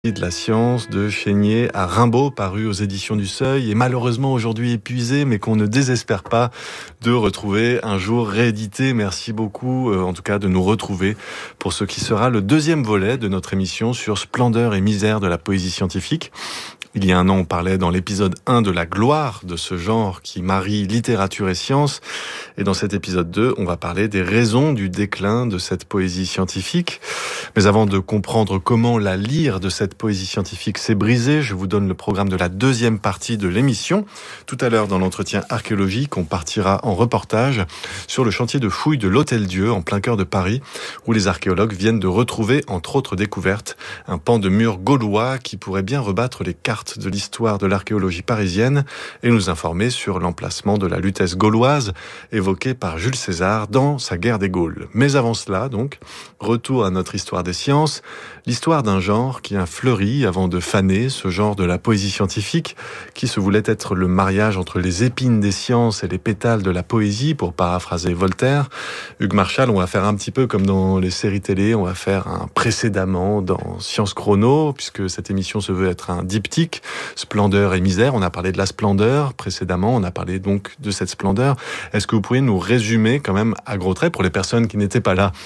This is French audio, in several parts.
De la science de Chénier à Rimbaud, paru aux éditions du Seuil, et malheureusement aujourd'hui épuisé, mais qu'on ne désespère pas de retrouver un jour réédité. Merci beaucoup, en tout cas, de nous retrouver pour ce qui sera le deuxième volet de notre émission sur Splendeur et misère de la poésie scientifique. Il y a un an, on parlait dans l'épisode 1 de la gloire de ce genre qui marie littérature et science. Et dans cet épisode 2, on va parler des raisons du déclin de cette poésie scientifique. Mais avant de comprendre comment la lyre de cette poésie scientifique s'est brisée, je vous donne le programme de la deuxième partie de l'émission. Tout à l'heure, dans l'entretien archéologique, on partira en reportage sur le chantier de fouilles de l'Hôtel-Dieu, en plein cœur de Paris, où les archéologues viennent de retrouver, entre autres découvertes, un pan de mur gaulois qui pourrait bien rebattre les cartes de l'histoire de l'archéologie parisienne et nous informer sur l'emplacement de la Lutèce gauloise évoquée par Jules César dans sa guerre des Gaules. Mais avant cela, donc, retour à notre histoire des sciences, l'histoire d'un genre qui a fleuri avant de faner, ce genre de la poésie scientifique qui se voulait être le mariage entre les épines des sciences et les pétales de la poésie, pour paraphraser Voltaire. Hugues Marchal, on va faire un petit peu comme dans les séries télé, on va faire un précédemment dans Science Chrono, puisque cette émission se veut être un diptyque. Splendeur et misère, on a parlé de la splendeur précédemment, on a parlé donc de cette splendeur. Est-ce que vous pourriez nous résumer quand même à gros traits, pour les personnes qui n'étaient pas là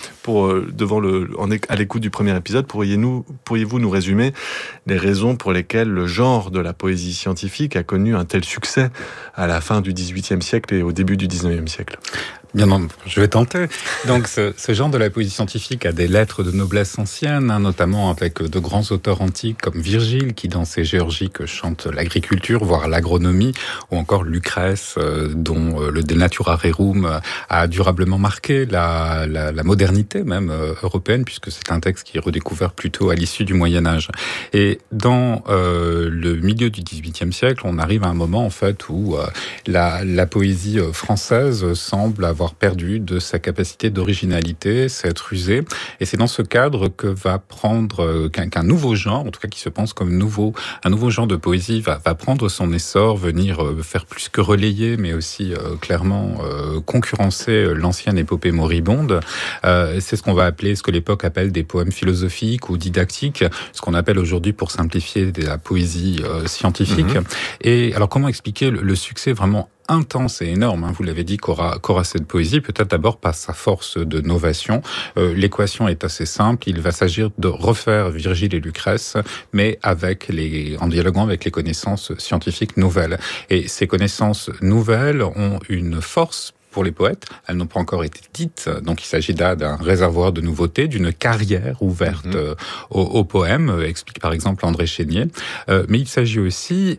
à l'écoute du premier épisode, pourriez-vous nous résumer les raisons pour lesquelles le genre de la poésie scientifique a connu un tel succès à la fin du XVIIIe siècle et au début du XIXe siècle ? Bien, non, je vais tenter. Donc, ce genre de la poésie scientifique a des lettres de noblesse ancienne, notamment avec de grands auteurs antiques comme Virgile, qui dans ses Géorgiques chante l'agriculture, voire l'agronomie, ou encore Lucrèce, dont le De Natura Rerum a durablement marqué la modernité même européenne, puisque c'est un texte qui est redécouvert plutôt à l'issue du Moyen-Âge. Et dans le milieu du XVIIIe siècle, on arrive à un moment en fait où la poésie française semble avoir perdu de sa capacité d'originalité, s'être usée. Et c'est dans ce cadre que va prendre qu'un nouveau genre, en tout cas qui se pense comme un nouveau genre de poésie, va prendre son essor, venir faire plus que relayer, mais aussi clairement concurrencer l'ancienne épopée moribonde. C'est ce qu'on va appeler, ce que l'époque appelle des poèmes philosophiques ou didactiques, ce qu'on appelle aujourd'hui, pour simplifier, de la poésie scientifique. Et alors, comment expliquer le succès vraiment intense et énorme, vous l'avez dit, qu'aura cette poésie, peut-être d'abord par sa force de novation. L'équation est assez simple, il va s'agir de refaire Virgile et Lucrèce, mais en dialoguant avec les connaissances scientifiques nouvelles. Et ces connaissances nouvelles ont une force pour les poètes, elles n'ont pas encore été dites, donc il s'agit là d'un réservoir de nouveautés, d'une carrière ouverte aux poèmes, explique par exemple André Chénier, mais il s'agit aussi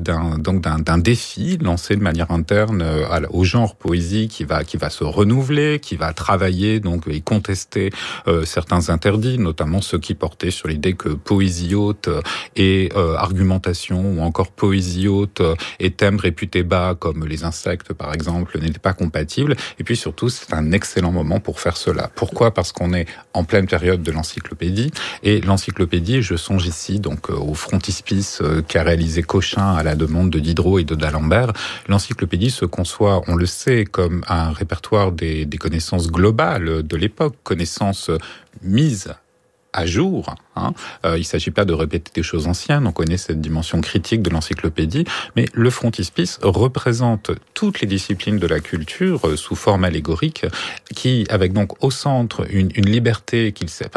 d'un défi lancé de manière interne au genre poésie qui va se renouveler, qui va travailler donc et contester certains interdits, notamment ceux qui portaient sur l'idée que poésie haute et argumentation, ou encore poésie haute et thèmes réputés bas comme les insectes par exemple, n'étaient pas compatibles. Et puis surtout, c'est un excellent moment pour faire cela. Pourquoi ? Parce qu'on est en pleine période de l'encyclopédie. Et l'encyclopédie, je songe ici donc au frontispice qu'a réalisé Cochin à la demande de Diderot et de d'Alembert. L'encyclopédie se conçoit, on le sait, comme un répertoire des connaissances globales de l'époque, connaissances mises à jour. Il ne s'agit pas de répéter des choses anciennes, on connaît cette dimension critique de l'encyclopédie, mais le frontispice représente toutes les disciplines de la culture sous forme allégorique, qui, avec donc au centre une liberté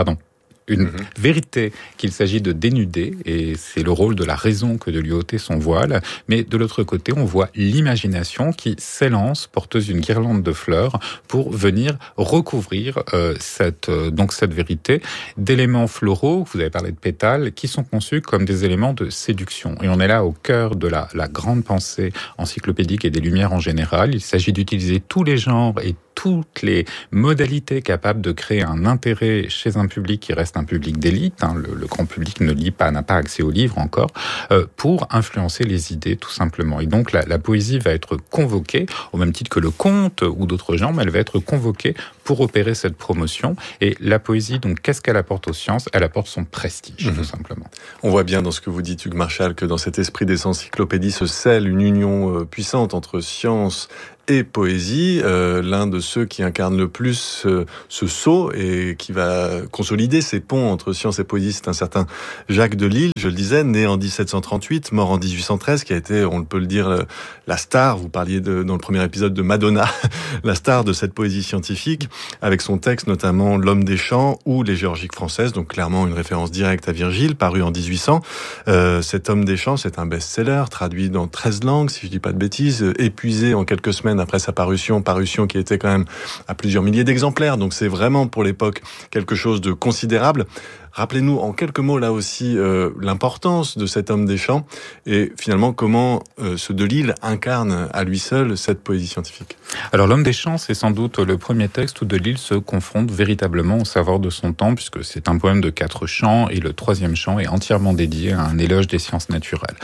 une vérité qu'il s'agit de dénuder, et c'est le rôle de la raison que de lui ôter son voile. Mais de l'autre côté, on voit l'imagination qui s'élance, porteuse d'une guirlande de fleurs, pour venir recouvrir cette vérité d'éléments floraux, vous avez parlé de pétales, qui sont conçus comme des éléments de séduction. Et on est là au cœur de la grande pensée encyclopédique et des Lumières en général. Il s'agit d'utiliser tous les genres et toutes les modalités capables de créer un intérêt chez un public qui reste un public d'élite, le grand public ne lit pas, n'a pas accès aux livres encore, pour influencer les idées tout simplement. Et donc la poésie va être convoquée, au même titre que le conte ou d'autres genres, mais elle va être convoquée pour opérer cette promotion. Et la poésie, donc, qu'est-ce qu'elle apporte aux sciences ? Elle apporte son prestige, tout simplement. On voit bien dans ce que vous dites, Hugues Marchal, que dans cet esprit des encyclopédies se scelle une union puissante entre science et poésie, l'un de ceux qui incarne le plus ce saut et qui va consolider ces ponts entre science et poésie, c'est un certain Jacques Delille, je le disais, né en 1738, mort en 1813, qui a été, on peut le dire, la star, vous parliez dans le premier épisode de Madonna, la star de cette poésie scientifique, avec son texte notamment L'Homme des champs ou Les Géorgiques françaises, donc clairement une référence directe à Virgile, paru en 1800. Cet Homme des champs, c'est un best-seller, traduit dans 13 langues, si je dis pas de bêtises, épuisé en quelques semaines après sa parution qui était quand même à plusieurs milliers d'exemplaires, donc c'est vraiment pour l'époque quelque chose de considérable. Rappelez-nous en quelques mots là aussi l'importance de cet homme des champs et finalement comment ce Delille incarne à lui seul cette poésie scientifique. Alors l'homme des champs, c'est sans doute le premier texte où Delille se confronte véritablement au savoir de son temps, puisque c'est un poème de 4 chants et le 3e chant est entièrement dédié à un éloge des sciences naturelles.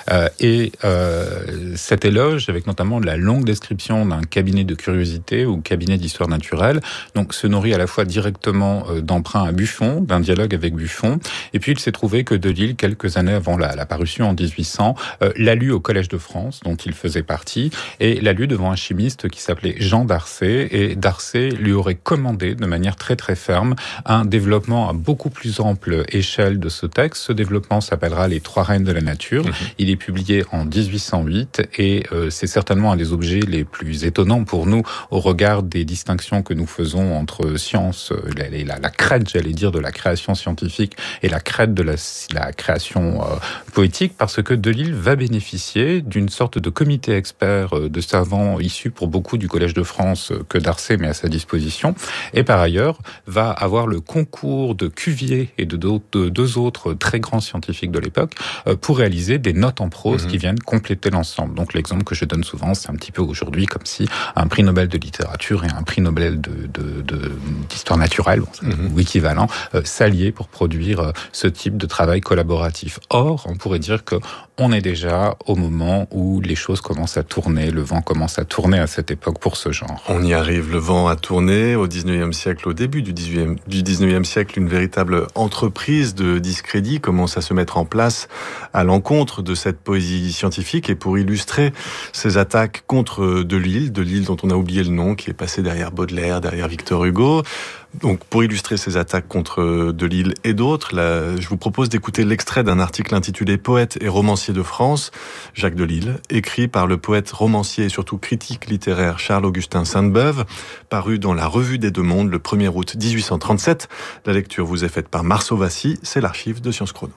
Cet éloge, avec notamment la longue description d'un cabinet de curiosité ou cabinet d'histoire naturelle, donc se nourrit à la fois directement d'emprunts à Buffon, d'un dialogue avec Buffon, et puis il s'est trouvé que Delille, quelques années avant la parution en 1800, l'a lu au Collège de France, dont il faisait partie, et l'a lu devant un chimiste qui s'appelait Jean Darcet, et Darcet lui aurait commandé de manière très très ferme un développement à beaucoup plus ample échelle de ce texte. Ce développement s'appellera Les Trois Reines de la Nature. Il est publié en 1808 et c'est certainement un des objets les plus étonnants pour nous au regard des distinctions que nous faisons entre science, la crête, j'allais dire, de la création scientifique et la crête de la création poétique, parce que Delille va bénéficier d'une sorte de comité expert de savants issus pour beaucoup du Collège de France que Darcet met à sa disposition, et par ailleurs va avoir le concours de Cuvier et de deux autres très grands scientifiques de l'époque pour réaliser des notes en prose qui viennent compléter l'ensemble. Donc l'exemple que je donne souvent, c'est un petit peu aujourd'hui comme si un prix Nobel de littérature et un prix Nobel d'histoire naturelle, ou équivalent, s'alliaient pour produire ce type de travail collaboratif. Or, on pourrait dire que on est déjà au moment où les choses commencent à tourner, le vent commence à tourner à cette époque pour ce genre. On y arrive, le vent a tourné au 19e siècle, au début du 19e siècle, une véritable entreprise de discrédit commence à se mettre en place à l'encontre de cette poésie scientifique, et pour illustrer ces attaques contre Delille dont on a oublié le nom, qui est passé derrière Baudelaire, derrière Victor Hugo. Donc, pour illustrer ces attaques contre Delille et d'autres, je vous propose d'écouter l'extrait d'un article intitulé « Poète et romancier de France », Jacques Delille, écrit par le poète, romancier et surtout critique littéraire Charles-Augustin Sainte-Beuve, paru dans la Revue des Deux Mondes le 1er août 1837. La lecture vous est faite par Marceau Vassy, c'est l'archive de Sciences Chrono.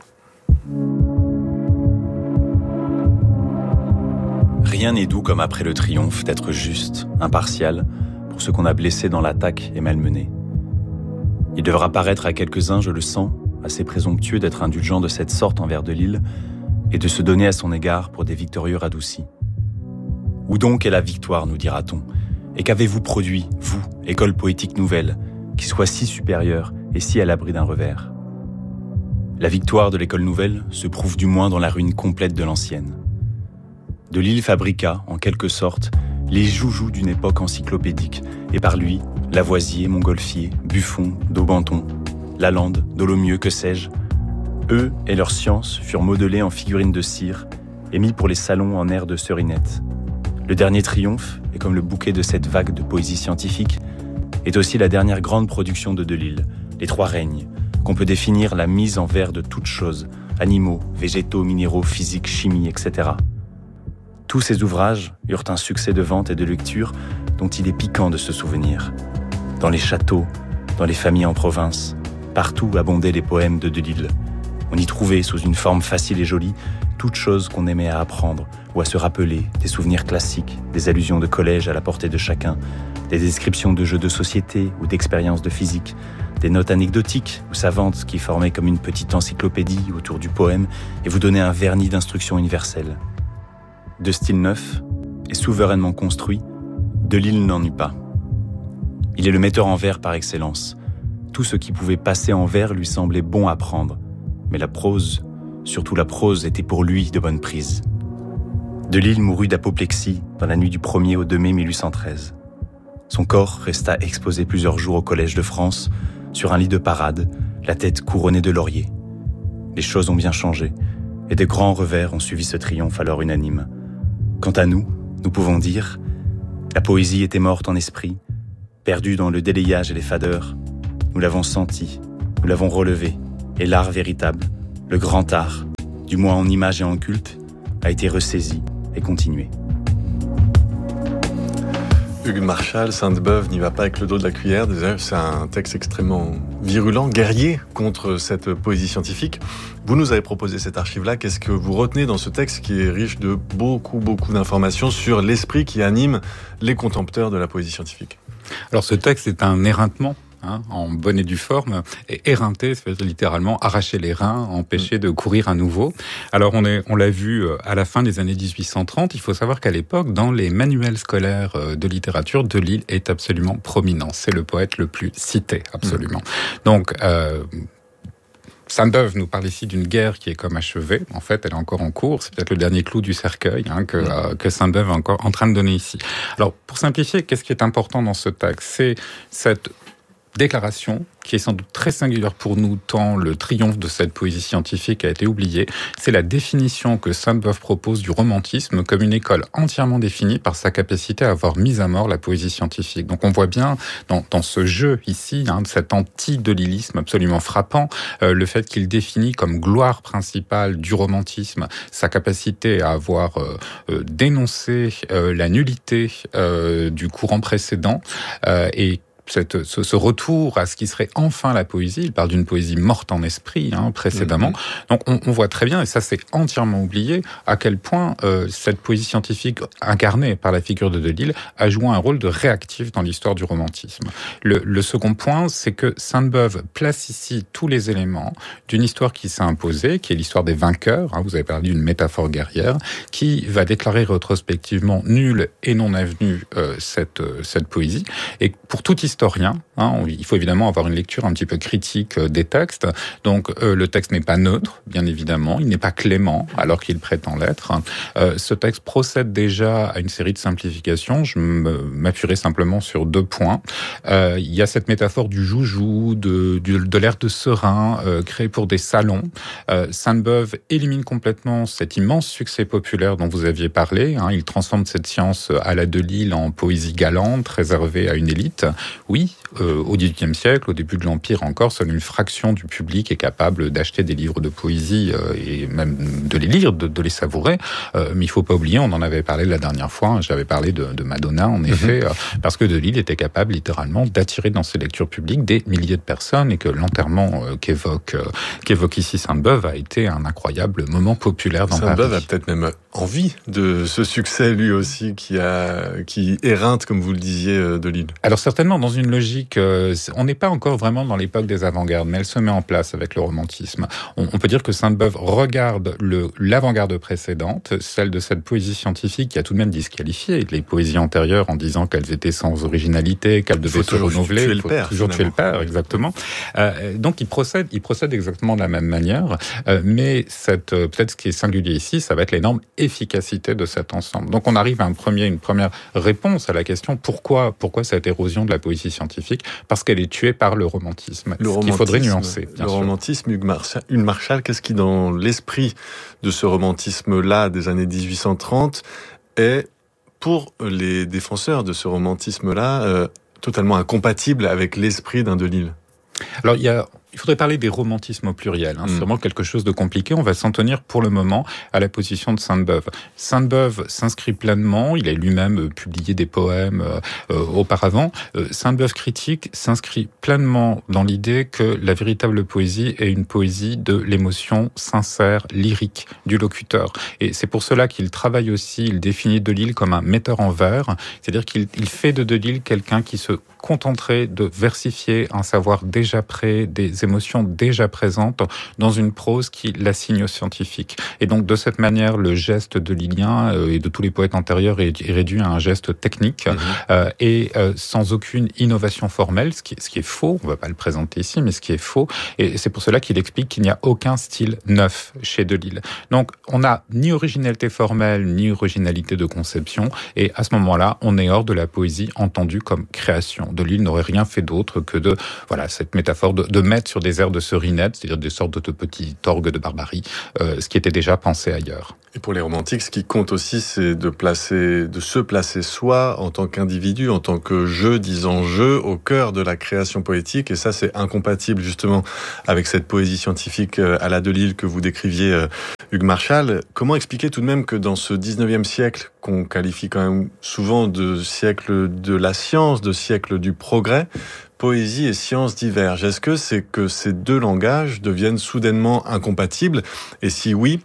Rien n'est doux comme après le triomphe d'être juste, impartial, pour ce qu'on a blessé dans l'attaque et malmené. Il devra paraître à quelques-uns, je le sens, assez présomptueux d'être indulgent de cette sorte envers Delille et de se donner à son égard pour des victorieux radoucis. Où donc est la victoire, nous dira-t-on, et qu'avez-vous produit, vous, école poétique nouvelle, qui soit si supérieure et si à l'abri d'un revers ? La victoire de l'école nouvelle se prouve du moins dans la ruine complète de l'ancienne. Delille fabriqua, en quelque sorte, les joujoux d'une époque encyclopédique, et par lui, Lavoisier, Montgolfier, Buffon, Daubenton, Lalande, Dolomieu, que sais-je, eux et leurs sciences furent modelés en figurines de cire et mis pour les salons en air de serinette. Le dernier triomphe, et comme le bouquet de cette vague de poésie scientifique, est aussi la dernière grande production de Delille, Les Trois Règnes, qu'on peut définir la mise en vers de toutes choses, animaux, végétaux, minéraux, physique, chimie, etc. Tous ces ouvrages eurent un succès de vente et de lecture dont il est piquant de se souvenir. Dans les châteaux, dans les familles en province, partout abondaient les poèmes de Delille. On y trouvait, sous une forme facile et jolie, toutes choses qu'on aimait à apprendre ou à se rappeler, des souvenirs classiques, des allusions de collège à la portée de chacun, des descriptions de jeux de société ou d'expériences de physique, des notes anecdotiques ou savantes qui formaient comme une petite encyclopédie autour du poème et vous donnaient un vernis d'instruction universelle. De style neuf et souverainement construit, Delille n'en eut pas. Il est le metteur en vers par excellence. Tout ce qui pouvait passer en vers lui semblait bon à prendre. Mais la prose, surtout la prose, était pour lui de bonne prise. Delille mourut d'apoplexie dans la nuit du 1er au 2 mai 1813. Son corps resta exposé plusieurs jours au Collège de France, sur un lit de parade, la tête couronnée de lauriers. Les choses ont bien changé, et de grands revers ont suivi ce triomphe alors unanime. Quant à nous, nous pouvons dire, la poésie était morte en esprit, perdue dans le délayage et les fadeurs. Nous l'avons senti, nous l'avons relevé, et l'art véritable, le grand art, du moins en image et en culte, a été ressaisi et continué. Hugues Marchal, Sainte-Beuve n'y va pas avec le dos de la cuillère. Déjà, c'est un texte extrêmement virulent, guerrier contre cette poésie scientifique. Vous nous avez proposé cette archive-là. Qu'est-ce que vous retenez dans ce texte qui est riche de beaucoup d'informations sur l'esprit qui anime les contempteurs de la poésie scientifique? Alors ce texte est un éreintement, en bonne et due forme, et éreinter, c'est littéralement arracher les reins, empêcher de courir à nouveau. Alors on l'a vu à la fin des années 1830, il faut savoir qu'à l'époque, dans les manuels scolaires de littérature, Delille est absolument prominent. C'est le poète le plus cité, absolument. Donc, Sainte-Beuve nous parle ici d'une guerre qui est comme achevée. En fait, elle est encore en cours. C'est peut-être le dernier clou du cercueil que Sainte-Beuve est encore en train de donner ici. Alors, pour simplifier, qu'est-ce qui est important dans ce texte? C'est cette déclaration qui est sans doute très singulière pour nous, tant le triomphe de cette poésie scientifique a été oublié. C'est la définition que Sainte-Beuve propose du romantisme comme une école entièrement définie par sa capacité à avoir mis à mort la poésie scientifique. Donc on voit bien dans ce jeu ici, de cet anti-delilisme absolument frappant, le fait qu'il définit comme gloire principale du romantisme sa capacité à avoir dénoncé la nullité du courant précédent et ce retour à ce qui serait enfin la poésie. Il parle d'une poésie morte en esprit précédemment. Donc on voit très bien, et ça c'est entièrement oublié, à quel point cette poésie scientifique incarnée par la figure de Delille a joué un rôle de réactif dans l'histoire du romantisme. Le second point, c'est que Sainte-Beuve place ici tous les éléments d'une histoire qui s'est imposée, qui est l'histoire des vainqueurs. Vous avez parlé d'une métaphore guerrière, qui va déclarer rétrospectivement nulle et non avenue cette poésie. Et pour toute historien, il faut évidemment avoir une lecture un petit peu critique des textes. Donc le texte n'est pas neutre, bien évidemment, il n'est pas clément alors qu'il prétend l'être. Ce texte procède déjà à une série de simplifications. Je m'appuierai simplement sur 2 points. Il y a cette métaphore du joujou, de l'air de serein créé pour des salons. Sainte-Beuve élimine complètement cet immense succès populaire dont vous aviez parlé. Il transforme cette science à la Delille en poésie galante, réservée à une élite. Oui, au XVIIIe siècle, au début de l'Empire encore, seule une fraction du public est capable d'acheter des livres de poésie et même de les lire, de les savourer. Mais il faut pas oublier, on en avait parlé la dernière fois, j'avais parlé de Madonna, en effet, parce que Delille était capable littéralement d'attirer dans ses lectures publiques des milliers de personnes et que l'enterrement qu'évoque ici Sainte-Beuve a été un incroyable moment populaire dans Paris. Sainte-Beuve a peut-être même envie de ce succès, lui aussi, qui éreinte, comme vous le disiez, Delille. Alors certainement, dans une logique, on n'est pas encore vraiment dans l'époque des avant-gardes, mais elle se met en place avec le romantisme. On peut dire que Sainte-Beuve regarde l'avant-garde précédente, celle de cette poésie scientifique qui a tout de même disqualifié les poésies antérieures en disant qu'elles étaient sans originalité, qu'elles devaient se renouveler. Il faut toujours tuer le père, exactement. Donc il procède exactement de la même manière, mais peut-être ce qui est singulier ici, ça va être l'énorme efficacité de cet ensemble. Donc on arrive à une première réponse à la question pourquoi cette érosion de la poésie scientifique? Parce qu'elle est tuée par le romantisme. Ce qu'il faudrait nuancer, bien sûr. Romantisme, Hugues Marchal, qu'est-ce qui, dans l'esprit de ce romantisme-là des années 1830, est, pour les défenseurs de ce romantisme-là, totalement incompatible avec l'esprit d'un Delille? Alors, il faudrait parler des romantismes au pluriel. C'est vraiment quelque chose de compliqué. On va s'en tenir pour le moment à la position de Sainte-Beuve. Sainte-Beuve s'inscrit pleinement. Il a lui-même publié des poèmes auparavant. Sainte-Beuve critique s'inscrit pleinement dans l'idée que la véritable poésie est une poésie de l'émotion sincère, lyrique du locuteur. Et c'est pour cela qu'il travaille aussi, il définit Delille comme un metteur en vers. C'est-à-dire qu'il fait de Delille quelqu'un qui se contenterait de versifier un savoir déjà prêt, des des émotions déjà présentes dans une prose qui l'assigne scientifique. Et donc, de cette manière, le geste de Lilien et de tous les poètes antérieurs est réduit à un geste technique et sans aucune innovation formelle, ce qui est faux. On ne va pas le présenter ici, mais ce qui est faux. Et c'est pour cela qu'il explique qu'il n'y a aucun style neuf chez Delille. Donc, on n'a ni originalité formelle, ni originalité de conception. Et à ce moment-là, on est hors de la poésie entendue comme création. Delille n'aurait rien fait d'autre que de, cette métaphore de mettre sur des airs de serinette, c'est-à-dire des sortes de petits orgues de barbarie, ce qui était déjà pensé ailleurs. Et pour les romantiques, ce qui compte aussi, c'est de se placer soi en tant qu'individu, en tant que je disant je, au cœur de la création poétique. Et ça, c'est incompatible justement avec cette poésie scientifique à la Delille que vous décriviez, Hugues Marchal. Comment expliquer tout de même que dans ce 19e siècle, qu'on qualifie quand même souvent de siècle de la science, de siècle du progrès, poésie et science divergent? Est-ce que c'est que ces deux langages deviennent soudainement incompatibles? Et si oui,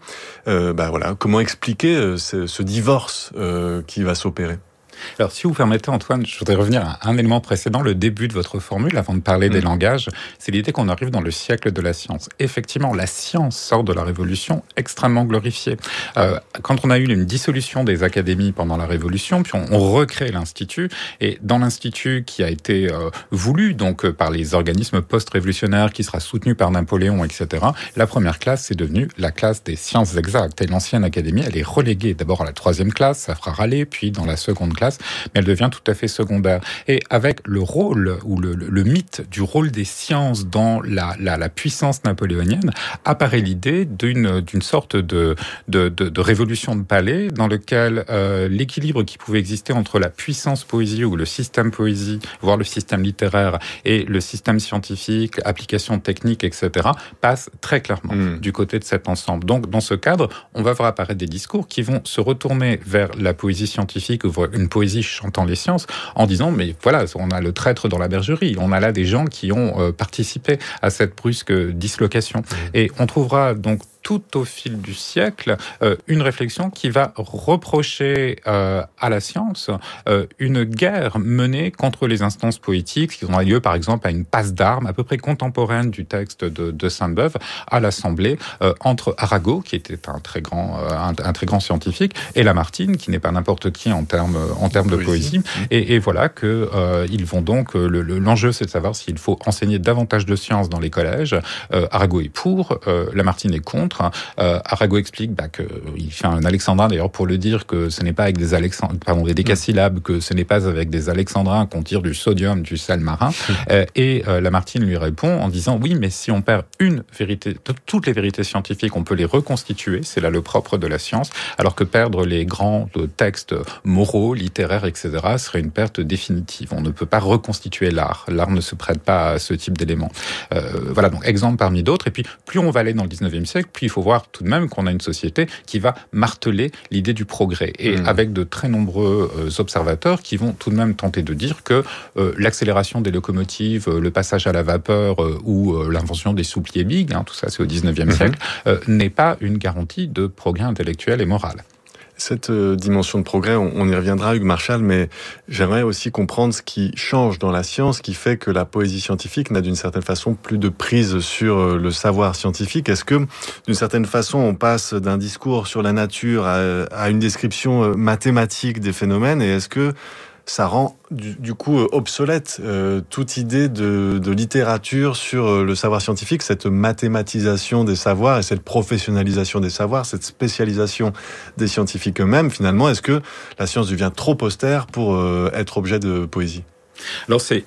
comment expliquer ce divorce qui va s'opérer? Alors, si vous permettez, Antoine, je voudrais revenir à un élément précédent, le début de votre formule, avant de parler des langages. C'est l'idée qu'on arrive dans le siècle de la science. Effectivement, la science sort de la Révolution extrêmement glorifiée. Quand on a eu une dissolution des académies pendant la Révolution, puis on recrée l'Institut, et dans l'Institut qui a été voulu donc par les organismes post-révolutionnaires, qui sera soutenu par Napoléon, etc., la première classe, c'est devenu la classe des sciences exactes. Et l'ancienne académie, elle est reléguée d'abord à la 3e classe, ça fera râler, puis dans la 2e classe, mais elle devient tout à fait secondaire. Et avec le rôle ou le mythe du rôle des sciences dans la puissance napoléonienne, apparaît l'idée d'une sorte de révolution de palais dans lequel l'équilibre qui pouvait exister entre la puissance poésie ou le système poésie, voire le système littéraire, et le système scientifique, application technique, etc., passe très clairement du côté de cet ensemble. Donc, dans ce cadre, on va voir apparaître des discours qui vont se retourner vers la poésie scientifique ou une poésie chantant les sciences, en disant, mais voilà, on a le traître dans la bergerie, on a là des gens qui ont participé à cette brusque dislocation. Et on trouvera donc tout au fil du siècle, une réflexion qui va reprocher à la science une guerre menée contre les instances poétiques, qui ont lieu par exemple à une passe d'armes à peu près contemporaine du texte de Sainte-Beuve à l'Assemblée, entre Arago, qui était un très grand scientifique, et Lamartine, qui n'est pas n'importe qui en termes de poésie. Et voilà que ils vont donc, l'enjeu c'est de savoir s'il faut enseigner davantage de sciences dans les collèges. Arago est pour, Lamartine est contre. Arago explique qu'il fait un alexandrin, d'ailleurs pour le dire, que ce n'est pas avec des décasyllabes, que ce n'est pas avec des alexandrins qu'on tire du sodium, du sel marin. Et Lamartine lui répond en disant, oui, mais si on perd une vérité, toutes les vérités scientifiques, on peut les reconstituer, c'est là le propre de la science, alors que perdre les grands textes moraux, littéraires, etc., serait une perte définitive. On ne peut pas reconstituer l'art. L'art ne se prête pas à ce type d'éléments. Voilà, donc exemple parmi d'autres. Et puis, plus on va aller dans le 19e siècle, puis il faut voir tout de même qu'on a une société qui va marteler l'idée du progrès. Et avec de très nombreux observateurs qui vont tout de même tenter de dire que l'accélération des locomotives, le passage à la vapeur ou l'invention des soupliers Big, tout ça c'est au 19e siècle, n'est pas une garantie de progrès intellectuel et moral. Cette dimension de progrès, on y reviendra, Hugues Marchal, mais j'aimerais aussi comprendre ce qui change dans la science, qui fait que la poésie scientifique n'a d'une certaine façon plus de prise sur le savoir scientifique. Est-ce que, d'une certaine façon, on passe d'un discours sur la nature à une description mathématique des phénomènes, et est-ce que ça rend du coup obsolète toute idée de littérature sur le savoir scientifique, cette mathématisation des savoirs et cette professionnalisation des savoirs, cette spécialisation des scientifiques eux-mêmes? Finalement, est-ce que la science devient trop austère pour être objet de poésie? Alors c'est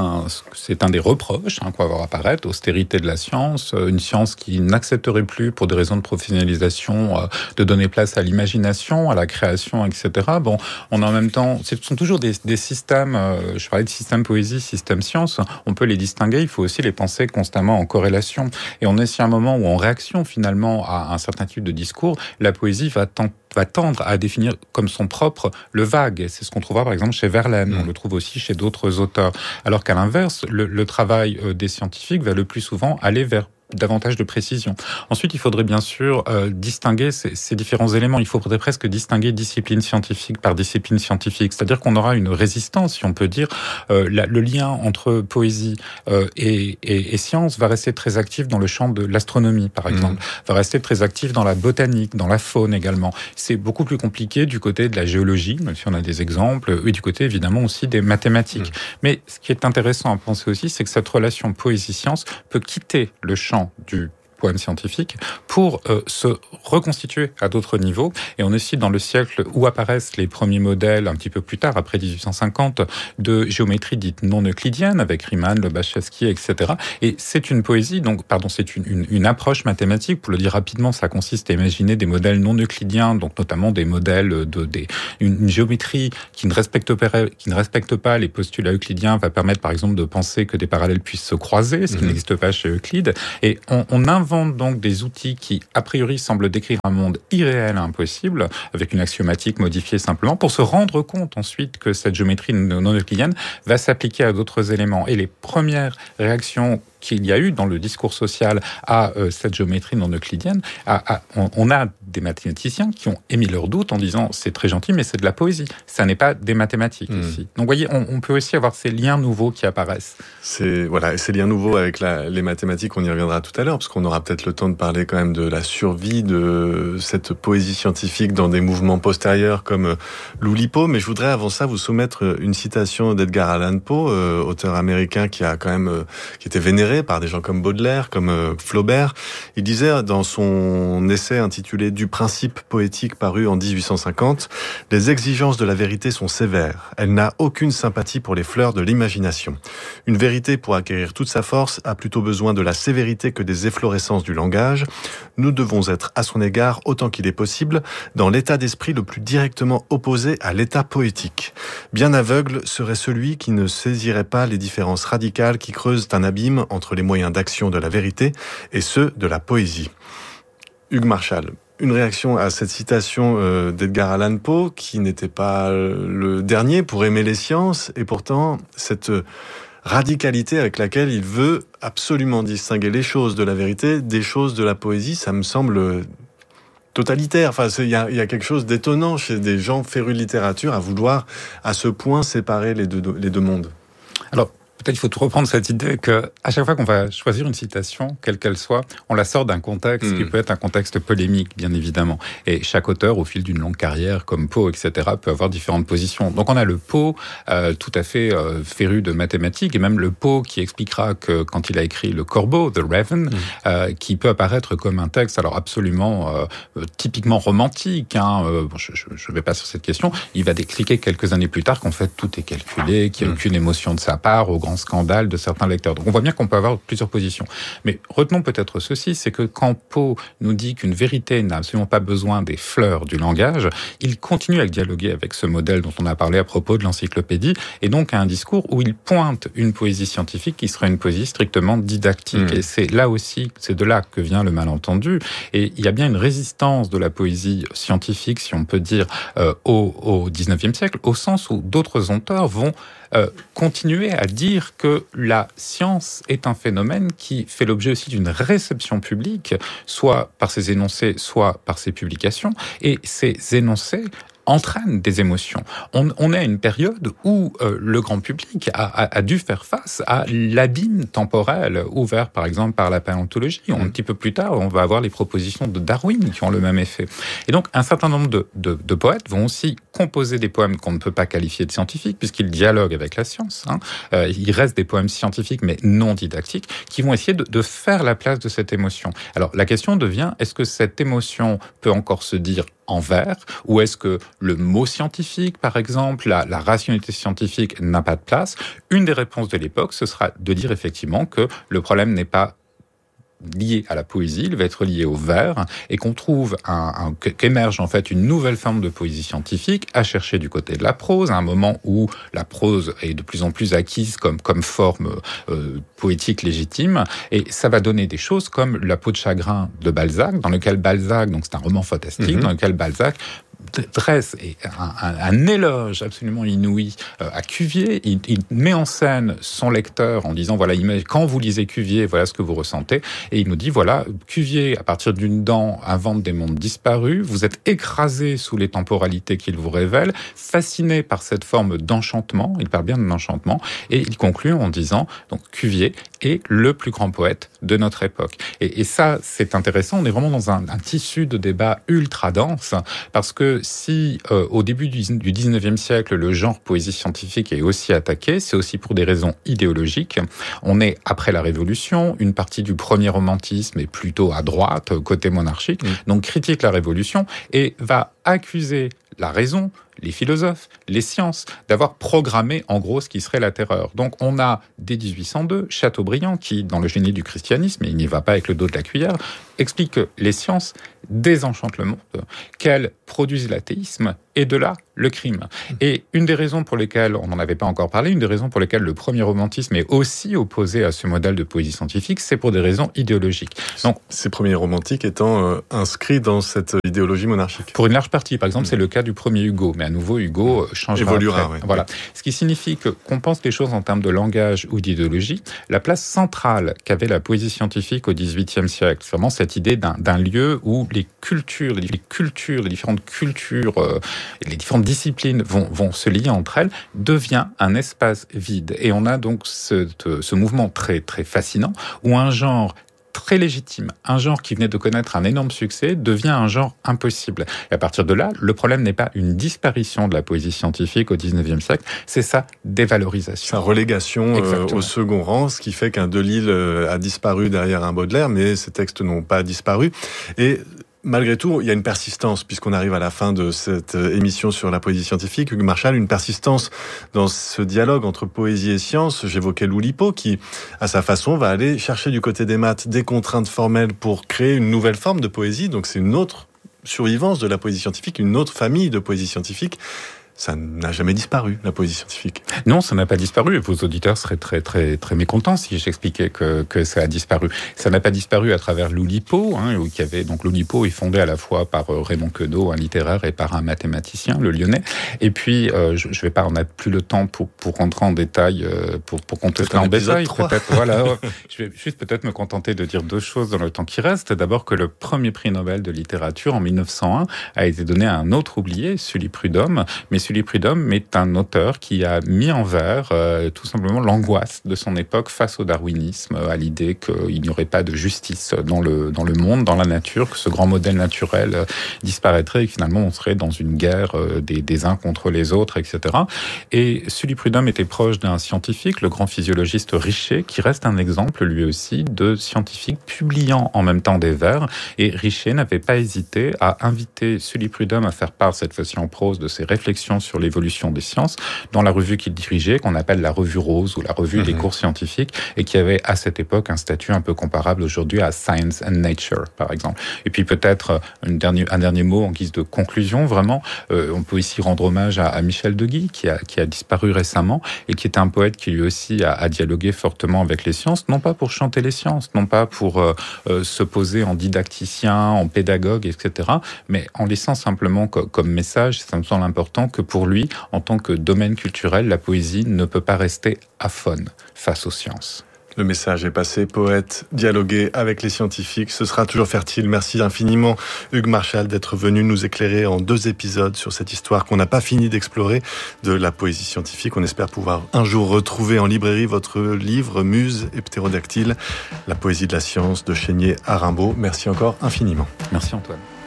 un des reproches qu'on va voir apparaître, austérité de la science, une science qui n'accepterait plus, pour des raisons de professionnalisation, de donner place à l'imagination, à la création, etc. Bon, on a en même temps, ce sont toujours des systèmes, je parlais de système poésie, système science, on peut les distinguer, il faut aussi les penser constamment en corrélation. Et on est sur un moment où, en réaction finalement à un certain type de discours, la poésie va tendre à définir comme son propre le vague. C'est ce qu'on trouvera par exemple chez Verlaine, on le trouve aussi chez d'autres auteurs. Alors qu'à l'inverse, le travail des scientifiques va le plus souvent aller vers davantage de précision. Ensuite, il faudrait bien sûr distinguer ces différents éléments. Il faudrait presque distinguer discipline scientifique par discipline scientifique. C'est-à-dire qu'on aura une résistance, si on peut dire. Le lien entre poésie et science va rester très actif dans le champ de l'astronomie, par exemple. Va rester très actif dans la botanique, dans la faune également. C'est beaucoup plus compliqué du côté de la géologie, même si on a des exemples, et du côté évidemment aussi des mathématiques. Mais ce qui est intéressant à penser aussi, c'est que cette relation poésie-science peut quitter le champ du poème scientifique pour se reconstituer à d'autres niveaux. Et on est aussi dans le siècle où apparaissent les premiers modèles, un petit peu plus tard, après 1850, de géométrie dite non euclidienne, avec Riemann, Lobachevsky, etc. Et c'est une poésie, c'est une approche mathématique. Pour le dire rapidement, ça consiste à imaginer des modèles non euclidiens, donc notamment des modèles une géométrie qui ne respecte pas les postulats euclidiens, va permettre par exemple de penser que des parallèles puissent se croiser, ce qui n'existe pas chez Euclide. Et on invente donc des outils qui, a priori, semblent décrire un monde irréel et impossible, avec une axiomatique modifiée simplement, pour se rendre compte ensuite que cette géométrie non euclidienne va s'appliquer à d'autres éléments. Et les premières réactions qu'il y a eu dans le discours social à cette géométrie non euclidienne, on a des mathématiciens qui ont émis leurs doutes en disant c'est très gentil, mais c'est de la poésie. Ça n'est pas des mathématiques ici. Donc, vous voyez, on peut aussi avoir ces liens nouveaux qui apparaissent. Ces liens nouveaux avec les mathématiques, on y reviendra tout à l'heure, parce qu'on aura peut-être le temps de parler quand même de la survie de cette poésie scientifique dans des mouvements postérieurs comme l'Oulipo. Mais je voudrais avant ça vous soumettre une citation d'Edgar Allan Poe, auteur américain qui était vénéré par des gens comme Baudelaire, comme Flaubert. Il disait dans son essai intitulé « Du principe poétique » paru en 1850, « Les exigences de la vérité sont sévères. Elle n'a aucune sympathie pour les fleurs de l'imagination. Une vérité, pour acquérir toute sa force, a plutôt besoin de la sévérité que des efflorescences du langage. Nous devons être à son égard, autant qu'il est possible, dans l'état d'esprit le plus directement opposé à l'état poétique. Bien aveugle serait celui qui ne saisirait pas les différences radicales qui creusent un abîme entre les moyens d'action de la vérité et ceux de la poésie. » Hugues Marchal, une réaction à cette citation d'Edgar Allan Poe, qui n'était pas le dernier pour aimer les sciences, et pourtant cette radicalité avec laquelle il veut absolument distinguer les choses de la vérité des choses de la poésie, ça me semble totalitaire. Enfin, il y a quelque chose d'étonnant chez des gens férus de littérature à vouloir à ce point séparer les deux mondes. Alors, peut-être il faut reprendre cette idée que à chaque fois qu'on va choisir une citation, quelle qu'elle soit, on la sort d'un contexte qui peut être un contexte polémique, bien évidemment. Et chaque auteur, au fil d'une longue carrière, comme Poe, etc., peut avoir différentes positions. Donc on a le Poe tout à fait féru de mathématiques, et même le Poe qui expliquera que quand il a écrit Le Corbeau, The Raven, qui peut apparaître comme un texte alors absolument typiquement romantique. Je ne vais pas sur cette question. Il va expliquer quelques années plus tard qu'en fait tout est calculé, qu'il n'y a aucune émotion de sa part, au grand scandale de certains lecteurs. Donc on voit bien qu'on peut avoir plusieurs positions. Mais retenons peut-être ceci, c'est que quand Poe nous dit qu'une vérité n'a absolument pas besoin des fleurs du langage, il continue à dialoguer avec ce modèle dont on a parlé à propos de l'encyclopédie, et donc à un discours où il pointe une poésie scientifique qui serait une poésie strictement didactique. Et c'est là aussi, c'est de là que vient le malentendu. Et il y a bien une résistance de la poésie scientifique, si on peut dire, au XIXe siècle, au sens où d'autres auteurs vont continuer à dire que la science est un phénomène qui fait l'objet aussi d'une réception publique, soit par ses énoncés, soit par ses publications, et ces énoncés entraînent des émotions. On est à une période où le grand public a dû faire face à l'abîme temporel ouvert, par exemple, par la paléontologie. Un petit peu plus tard, on va avoir les propositions de Darwin qui ont le même effet. Et donc, un certain nombre de poètes vont aussi composer des poèmes qu'on ne peut pas qualifier de scientifiques, puisqu'ils dialoguent avec la science. Il reste des poèmes scientifiques, mais non didactiques, qui vont essayer de faire la place de cette émotion. Alors, la question devient, est-ce que cette émotion peut encore se dire en vers, ou est-ce que le mot scientifique, par exemple, la rationalité scientifique n'a pas de place? Une des réponses de l'époque, ce sera de dire effectivement que le problème n'est pas lié à la poésie, il va être lié au vers, et qu'on trouve qu'émerge en fait une nouvelle forme de poésie scientifique à chercher du côté de la prose, à un moment où la prose est de plus en plus acquise comme forme poétique légitime, et ça va donner des choses comme La peau de chagrin de Balzac, dans lequel Balzac, donc c'est un roman fantastique, dans lequel Balzac dresse un éloge absolument inouï à Cuvier. Il met en scène son lecteur en disant, voilà, quand vous lisez Cuvier, voilà ce que vous ressentez. Et il nous dit, voilà, Cuvier, à partir d'une dent, invente des mondes disparus. Vous êtes écrasé sous les temporalités qu'il vous révèle, fasciné par cette forme d'enchantement. Il parle bien d'un enchantement. Et il conclut en disant, donc, Cuvier est le plus grand poète de notre époque. Et ça, c'est intéressant. On est vraiment dans un tissu de débat ultra dense, parce que si au début du 19e siècle, le genre poésie scientifique est aussi attaqué, c'est aussi pour des raisons idéologiques. On est après la Révolution, une partie du premier romantisme est plutôt à droite, côté monarchique, donc critique la Révolution et va accuser la raison, les philosophes, les sciences, d'avoir programmé en gros ce qui serait la terreur. Donc on a, dès 1802, Chateaubriand qui, dans le génie du christianisme, et il n'y va pas avec le dos de la cuillère, explique que les sciences désenchantent le monde, qu'elles produisent l'athéisme, et de là, le crime. Et une des raisons pour lesquelles, on n'en avait pas encore parlé, une des raisons pour lesquelles le premier romantisme est aussi opposé à ce modèle de poésie scientifique, c'est pour des raisons idéologiques. Donc, ces premiers romantiques étant inscrits dans cette idéologie monarchique. Pour une large partie, par exemple, c'est le cas du premier Hugo, mais à nouveau, Hugo changera évoluera, après. Voilà. Ce qui signifie que, qu'on pense les choses en termes de langage ou d'idéologie, la place centrale qu'avait la poésie scientifique au XVIIIe siècle, c'est vraiment cette idée d'un lieu où les différentes cultures, les différentes disciplines vont se lier entre elles, devient un espace vide. Et on a donc ce mouvement très, très fascinant où un genre très légitime, un genre qui venait de connaître un énorme succès, devient un genre impossible. Et à partir de là, le problème n'est pas une disparition de la poésie scientifique au XIXe siècle, c'est sa dévalorisation. Sa relégation au second rang, ce qui fait qu'un Delille a disparu derrière un Baudelaire, mais ces textes n'ont pas disparu. Et malgré tout, il y a une persistance, puisqu'on arrive à la fin de cette émission sur la poésie scientifique. Hugues Marchal, une persistance dans ce dialogue entre poésie et science. J'évoquais l'Oulipo, qui, à sa façon, va aller chercher du côté des maths des contraintes formelles pour créer une nouvelle forme de poésie. Donc c'est une autre survivance de la poésie scientifique, une autre famille de poésie scientifique. Ça n'a jamais disparu, la poésie scientifique. Non, ça n'a pas disparu. Vos auditeurs seraient très, très, très mécontents si j'expliquais que ça a disparu. Ça n'a pas disparu à travers l'Oulipo, qui avait, donc l'Oulipo est fondé à la fois par Raymond Queneau, un littéraire, et par un mathématicien, le Lyonnais. Et puis, je vais pas en être plus le temps pour rentrer en détail, pour contester en détail. Peut-être, voilà. Je vais juste peut-être me contenter de dire deux choses dans le temps qui reste. D'abord que le premier prix Nobel de littérature en 1901 a été donné à un autre oublié, Sully Prudhomme, mais Sully Prudhomme est un auteur qui a mis en vers tout simplement l'angoisse de son époque face au darwinisme, à l'idée qu'il n'y aurait pas de justice dans le monde, dans la nature, que ce grand modèle naturel disparaîtrait et que finalement on serait dans une guerre des uns contre les autres, etc. Et Sully Prudhomme était proche d'un scientifique, le grand physiologiste Richer, qui reste un exemple lui aussi de scientifique publiant en même temps des vers. Et Richer n'avait pas hésité à inviter Sully Prudhomme à faire part, cette fois-ci en prose, de ses réflexions sur l'évolution des sciences dans la revue qu'il dirigeait, qu'on appelle la revue Rose ou la revue des cours scientifiques, et qui avait à cette époque un statut un peu comparable aujourd'hui à Science and Nature, par exemple. Et puis peut-être un dernier mot en guise de conclusion, vraiment, on peut ici rendre hommage à Michel Deguy, qui a disparu récemment, et qui est un poète qui lui aussi a dialogué fortement avec les sciences, non pas pour chanter les sciences, non pas pour se poser en didacticien, en pédagogue, etc., mais en laissant simplement comme message, ça me semble important, que pour lui, en tant que domaine culturel, la poésie ne peut pas rester aphone face aux sciences. Le message est passé, poète, dialoguer avec les scientifiques, ce sera toujours fertile. Merci infiniment Hugues Marchal d'être venu nous éclairer en 2 épisodes sur cette histoire qu'on n'a pas fini d'explorer de la poésie scientifique. On espère pouvoir un jour retrouver en librairie votre livre Muse et Ptérodactyle, la poésie de la science de Chénier à Rimbaud. Merci encore infiniment. Merci Antoine.